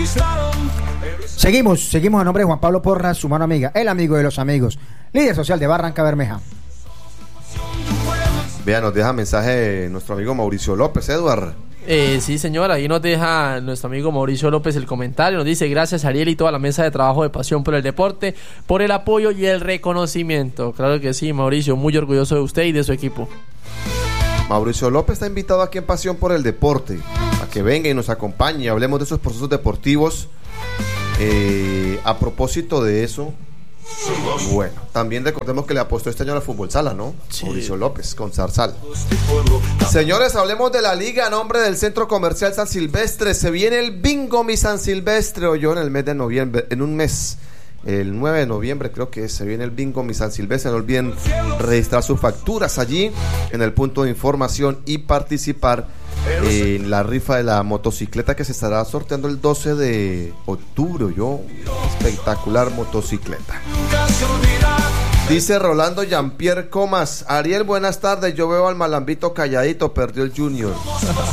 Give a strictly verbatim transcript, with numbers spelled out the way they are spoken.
Seguimos, seguimos a nombre de Juan Pablo Porras, su mano amiga, el amigo de los amigos, líder social de Barranca Bermeja. Vea, nos deja mensaje nuestro amigo Mauricio López, Eduard. Eh, sí, señor, ahí nos deja nuestro amigo Mauricio López el comentario. Nos dice: gracias, Ariel, y toda la mesa de trabajo de Pasión por el Deporte, por el apoyo y el reconocimiento. Claro que sí, Mauricio, muy orgulloso de usted y de su equipo. Mauricio López está invitado aquí en Pasión por el Deporte, a que venga y nos acompañe y hablemos de esos procesos deportivos. Eh, a propósito de eso, bueno, también recordemos que le apostó este año a la Fútbol Sala, ¿no? Sí. Mauricio López con Zarzal. Señores, hablemos de la liga a nombre del Centro Comercial San Silvestre. Se viene el bingo mi San Silvestre, o yo en el mes de noviembre, en un mes, el nueve de noviembre creo que se viene el bingo mi San Silvestre. No olviden registrar sus facturas allí en el punto de información y participar en la rifa de la motocicleta que se estará sorteando el doce de octubre. Yo, espectacular motocicleta. Dice Rolando Jean-Pierre Comas: Ariel, buenas tardes, yo veo al Malambito calladito, perdió el Junior.